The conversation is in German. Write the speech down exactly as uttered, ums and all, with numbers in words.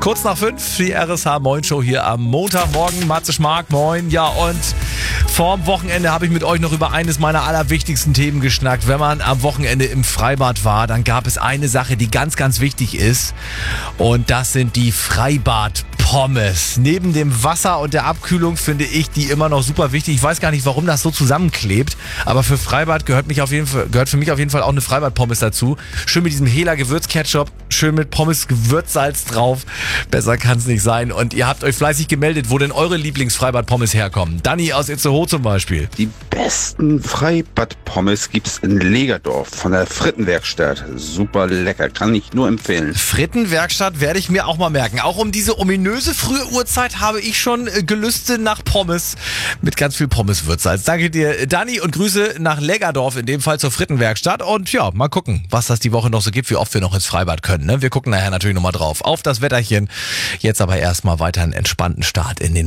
Kurz nach fünf, die R S H Moin Show hier am Montagmorgen. Matze Schmark, moin. Ja, und vorm Wochenende habe ich mit euch noch über eines meiner allerwichtigsten Themen geschnackt. Wenn man am Wochenende im Freibad war, dann gab es eine Sache, die ganz, ganz wichtig ist. Und das sind die Freibad-Pommes. Neben dem Wasser und der Abkühlung finde ich die immer noch super wichtig. Ich weiß gar nicht, warum das so zusammenklebt. Aber für Freibad gehört, mich auf jeden Fall, gehört für mich auf jeden Fall auch eine Freibad-Pommes dazu. Schön mit diesem Hela Gewürzketchup, schön mit Pommes Gewürzsalz drauf. Besser kann es nicht sein. Und ihr habt euch fleißig gemeldet, wo denn eure Lieblings-Freibad-Pommes herkommen. Danny aus Itzehoe zum Beispiel. Die besten Freibad-Pommes gibt's in Legerdorf von der Frittenwerkstatt. Super lecker, kann ich nur empfehlen. Frittenwerkstatt werde ich mir auch mal merken. Auch um diese ominöse frühe Uhrzeit habe ich schon äh, Gelüste nach Pommes mit ganz viel Pommeswürzsalz. Danke dir, Danny, und Grüße nach Legerdorf, in dem Fall zur Frittenwerkstatt. Und ja, mal gucken, was das die Woche noch so gibt, wie oft wir noch ins Freibad können. Ne? Wir gucken nachher natürlich nochmal drauf auf das Wetterchen. Jetzt aber erstmal weiter einen entspannten Start in den